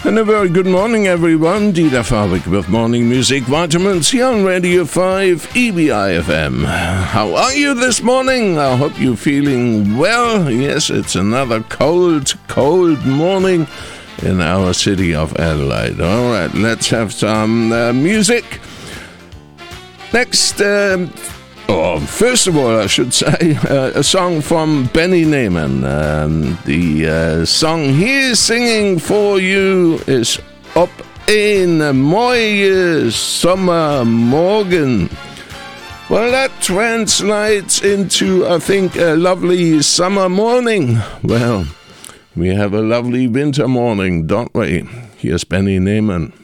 And a very good morning, everyone. Dieter Fabrik with Morning Music Vitamins here on Radio 5 EBI FM. How are you this morning? I hope you're feeling well. Yes, it's another cold morning in our city of Adelaide. All right, let's have some music. Next, first of all, I should say, a song from Benny Neyman. The song he's singing for you is Op een mooie zomermorgen. Well, that translates into, I think, a lovely summer morning. Well, we have a lovely winter morning, don't we? Here's Benny Neyman.